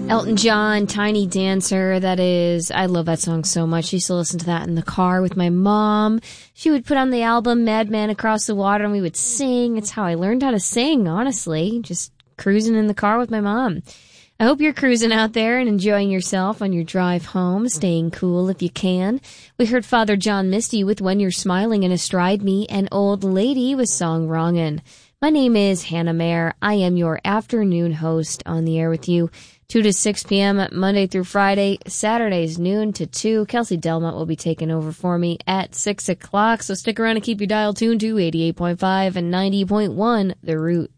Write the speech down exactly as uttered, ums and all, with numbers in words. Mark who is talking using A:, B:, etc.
A: Elton John, Tiny Dancer, that is, I love that song so much. I used to listen to that in the car with my mom. She would put on the album Madman Across the Water and we would sing. It's how I learned how to sing, honestly, just cruising in the car with my mom. I hope you're cruising out there and enjoying yourself on your drive home, staying cool if you can. We heard Father John Misty with When You're Smiling and Astride Me, and Old Lady with Song Wrongin'. My name is Hannah Mayer. I am your afternoon host on the air with you. two to six p.m. Monday through Friday, Saturdays noon to two. Kelsey Delmont will be taking over for me at six o'clock, so stick around and keep your dial tuned to eighty-eight point five and ninety point one The Root.